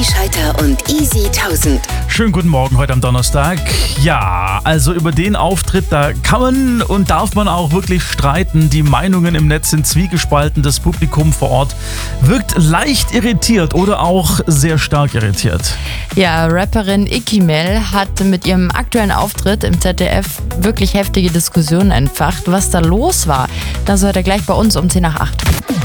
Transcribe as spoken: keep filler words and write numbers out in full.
Scheiter und Easy tausend. Schönen guten Morgen heute am Donnerstag. Ja, also über den Auftritt, da kann man und darf man auch wirklich streiten. Die Meinungen im Netz sind zwiegespalten. Das Publikum vor Ort wirkt leicht irritiert oder auch sehr stark irritiert. Ja, Rapperin Icky Mel hat mit ihrem aktuellen Auftritt im Z D F wirklich heftige Diskussionen entfacht. Was da los war, das hört er gleich bei uns um zehn nach acht.